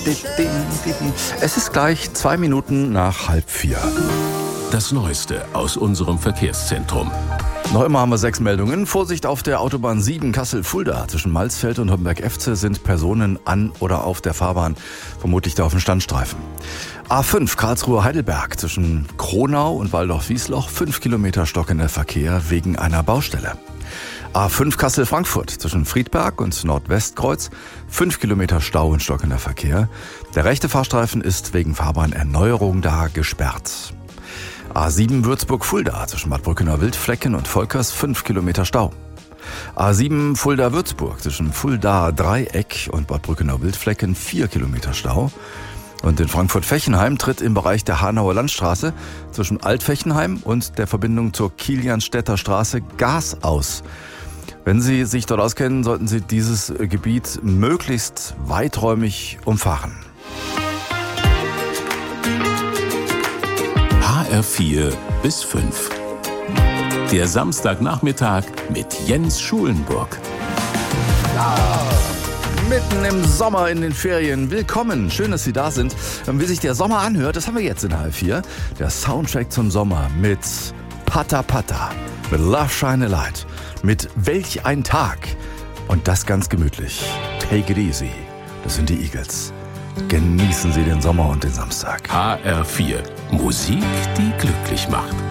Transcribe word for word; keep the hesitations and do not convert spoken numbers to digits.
Es ist gleich zwei Minuten nach halb vier. Das Neueste aus unserem Verkehrszentrum. Noch immer haben wir sechs Meldungen. Vorsicht auf der Autobahn sieben Kassel-Fulda. Zwischen Malsfeld und Homberg-Efze sind Personen an oder auf der Fahrbahn. Vermutlich da auf dem Standstreifen. A fünf Karlsruhe-Heidelberg zwischen Kronau und Waldorf-Wiesloch. Fünf Kilometer stockender Verkehr wegen einer Baustelle. A fünf Kassel-Frankfurt zwischen Friedberg und Nordwestkreuz. Fünf Kilometer Stau und stockender Verkehr. Der rechte Fahrstreifen ist wegen Fahrbahnerneuerung da gesperrt. A sieben Würzburg-Fulda zwischen Bad Brückener-Wildflecken und Volkers, fünf Kilometer Stau. A sieben Fulda-Würzburg zwischen Fulda-Dreieck und Bad Brückener-Wildflecken, vier Kilometer Stau. Und in Frankfurt-Fechenheim tritt im Bereich der Hanauer Landstraße zwischen Alt-Fechenheim und der Verbindung zur Kilianstädter Straße Gas aus. Wenn Sie sich dort auskennen, sollten Sie dieses Gebiet möglichst weiträumig umfahren. H R vier bis fünf. Der Samstagnachmittag mit Jens Schulenburg. Ja, mitten im Sommer in den Ferien. Willkommen, schön, dass Sie da sind. Wie sich der Sommer anhört, das haben wir jetzt in halb vier. Der Soundtrack zum Sommer mit Pata Pata, mit Love Shine a Light, mit Welch ein Tag. Und das ganz gemütlich. Take it easy. Das sind die Eagles. Genießen Sie den Sommer und den Samstag. H R vier. Musik, die glücklich macht.